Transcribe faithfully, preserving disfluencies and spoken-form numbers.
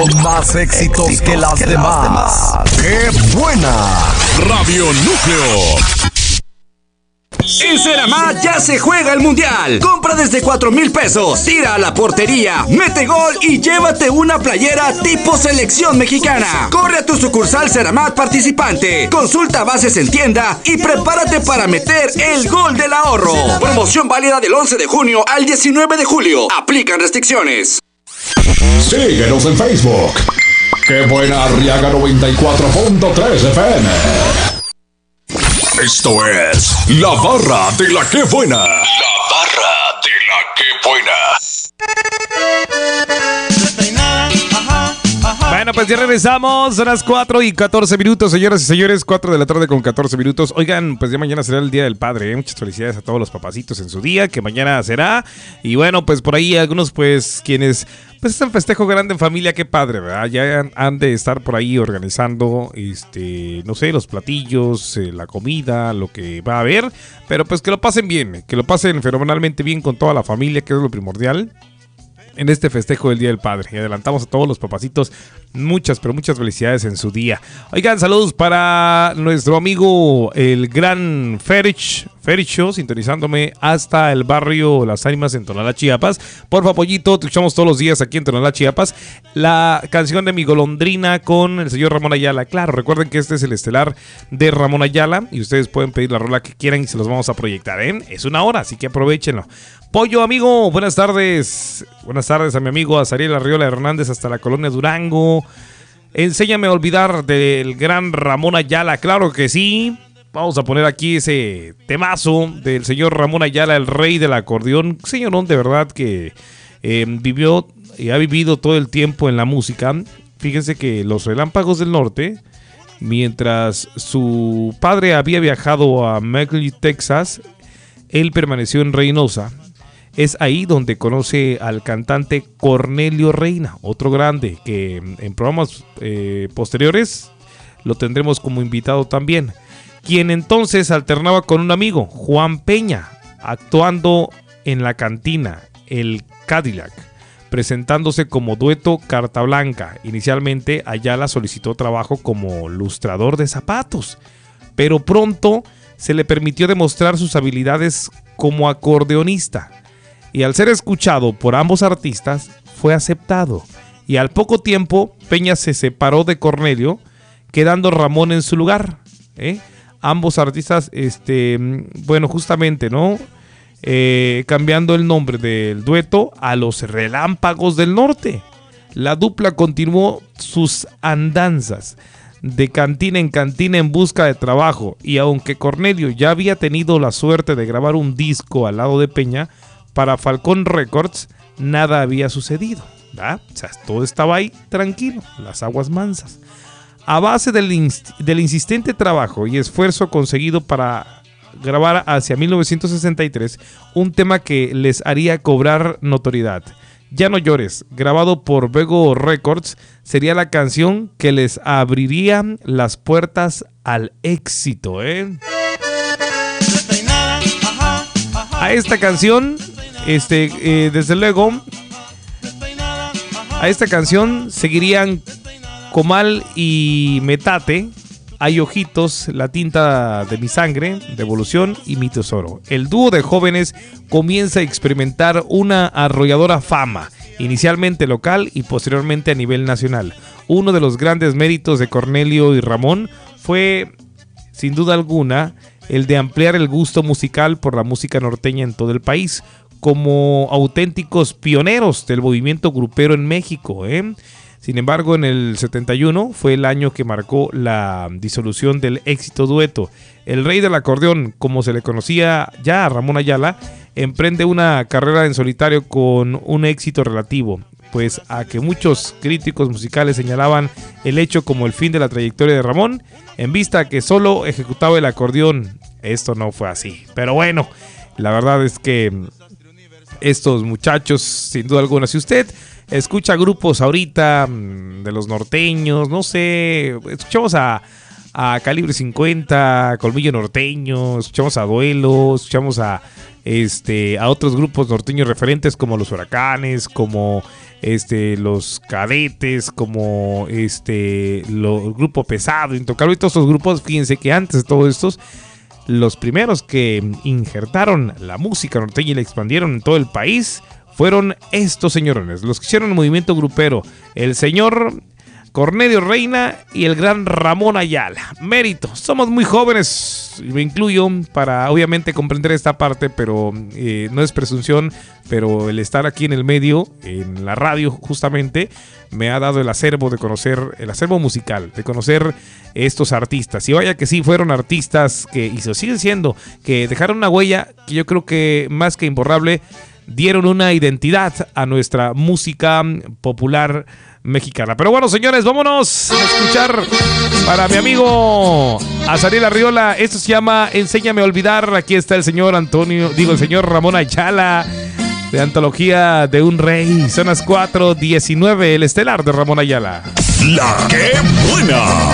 con más éxitos, éxitos que, las, que demás. las demás. ¡Qué buena! Radio Núcleo. En Ceramat ya se juega el mundial. Compra desde cuatro mil pesos, tira a la portería, mete gol y llévate una playera tipo selección mexicana. Corre a tu sucursal Ceramat participante, consulta bases en tienda y prepárate para meter el gol del ahorro. Promoción válida del once de junio al diecinueve de julio. Aplican restricciones. Síguenos en Facebook. ¡Qué buena! Arriaga noventa y cuatro punto tres F M. Esto es La Barra de la Que Buena. La Barra de la Que Buena. Bueno, pues ya regresamos. Son las cuatro y catorce minutos, señoras y señores. cuatro de la tarde con catorce minutos. Oigan, pues ya mañana será el Día del Padre, ¿eh? Muchas felicidades a todos los papacitos en su día, que mañana será. Y bueno, pues por ahí algunos, pues, quienes... Pues es un festejo grande en familia, qué padre, ¿verdad? Ya han, han de estar por ahí organizando, este, no sé, los platillos, eh, la comida, lo que va a haber. Pero pues que lo pasen bien, que lo pasen fenomenalmente bien con toda la familia, que es lo primordial en este festejo del Día del Padre. Y adelantamos a todos los papacitos muchas, pero muchas felicidades en su día. Oigan, saludos para nuestro amigo el gran Ferich, Fericho, sintonizándome hasta el barrio Las Ánimas en Tonalá, Chiapas. Porfa, pollito, te escuchamos todos los días aquí en Tonalá, Chiapas. La canción de Mi Golondrina con el señor Ramón Ayala. Claro, recuerden que este es el estelar de Ramón Ayala y ustedes pueden pedir la rola que quieran y se los vamos a proyectar, ¿eh? Es una hora, así que aprovechenlo. Pollo, amigo, buenas tardes. Buenas tardes a mi amigo Azariel Arriola Hernández hasta la colonia Durango. Enséñame a olvidar del gran Ramón Ayala, claro que sí. Vamos a poner aquí ese temazo del señor Ramón Ayala, el rey del acordeón. Señorón, de verdad que eh, vivió y ha vivido todo el tiempo en la música. Fíjense que Los Relámpagos del Norte, mientras su padre había viajado a McLean, Texas, él permaneció en Reynosa. Es ahí donde conoce al cantante Cornelio Reina, otro grande que en programas eh, posteriores lo tendremos como invitado también, quien entonces alternaba con un amigo, Juan Peña, actuando en la cantina El Cadillac, presentándose como dueto Carta Blanca. Inicialmente Ayala solicitó trabajo como lustrador de zapatos, pero pronto se le permitió demostrar sus habilidades como acordeonista. Y al ser escuchado por ambos artistas, fue aceptado. Y al poco tiempo, Peña se separó de Cornelio, quedando Ramón en su lugar. ¿eh? Ambos artistas, este, bueno, justamente, ¿no? Eh, cambiando el nombre del dueto a Los Relámpagos del Norte. La dupla continuó sus andanzas de cantina en cantina en busca de trabajo. Y aunque Cornelio ya había tenido la suerte de grabar un disco al lado de Peña, para Falcón Records nada había sucedido, ¿verdad? O sea, todo estaba ahí tranquilo, las aguas mansas. A base del, inst- del insistente trabajo y esfuerzo conseguido para grabar hacia mil novecientos sesenta y tres un tema que les haría cobrar notoriedad, Ya no llores, grabado por Vego Records, sería la canción que les abriría las puertas al éxito, ¿eh? A esta canción, este, eh, desde luego, a esta canción seguirían Comal y Metate, Hay Ojitos, La Tinta de Mi Sangre, Devolución y Mi Tesoro. El dúo de jóvenes comienza a experimentar una arrolladora fama, inicialmente local y posteriormente a nivel nacional. Uno de los grandes méritos de Cornelio y Ramón fue, sin duda alguna, el de ampliar el gusto musical por la música norteña en todo el país, como auténticos pioneros del movimiento grupero en México, ¿eh? Sin embargo, en el setenta y uno fue el año que marcó la disolución del éxito dueto. El rey del acordeón, como se le conocía ya a Ramón Ayala, emprende una carrera en solitario con un éxito relativo, pues a que muchos críticos musicales señalaban el hecho como el fin de la trayectoria de Ramón, en vista a que solo ejecutaba el acordeón. Esto no fue así, pero bueno, la verdad es que estos muchachos, sin duda alguna, si usted escucha grupos ahorita de los norteños, no sé, escuchamos a, a Calibre cincuenta, Colmillo Norteño, escuchamos a Duelo, escuchamos a, este, a otros grupos norteños referentes como Los Huracanes, como este, los Cadetes, como este, lo, el Grupo Pesado, Intocable y todos estos grupos. Fíjense que antes de todos estos, los primeros que injertaron la música norteña y la expandieron en todo el país fueron estos señorones, los que hicieron el movimiento grupero, el señor Cornelio Reina y el gran Ramón Ayala. Mérito, somos muy jóvenes, me incluyo, para obviamente comprender esta parte, pero eh, no es presunción, pero el estar aquí en el medio, en la radio justamente, me ha dado el acervo de conocer, el acervo musical, de conocer estos artistas. Y vaya que sí, fueron artistas que, y se siguen siendo, que dejaron una huella que yo creo que más que imborrable, dieron una identidad a nuestra música popular mexicana. Pero bueno, señores, vámonos a escuchar para mi amigo Azariel Arriola. Esto se llama Enséñame a Olvidar. Aquí está el señor Antonio, digo el señor Ramón Ayala, de Antología de un Rey. Son las cuatro diecinueve, el estelar de Ramón Ayala. La que buena.